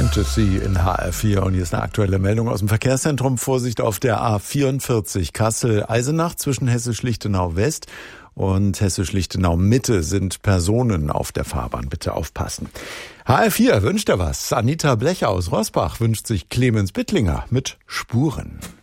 Scheint es sie in HR4 und hier ist eine aktuelle Meldung aus dem Verkehrszentrum. Vorsicht auf der A44 Kassel-Eisenach zwischen Hessisch-Lichtenau West und Hessisch-Lichtenau Mitte sind Personen auf der Fahrbahn. Bitte aufpassen. HR4 wünscht er was. Anita Blecher aus Roßbach wünscht sich Clemens Bittlinger mit Spuren.